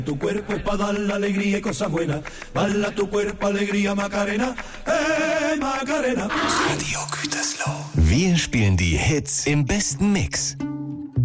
Tu cuerpo es para dar la alegría y cosas buenas. Bala tu cuerpo, alegría, Macarena. Macarena. Radio Gütersloh. Wir spielen die Hits im besten Mix.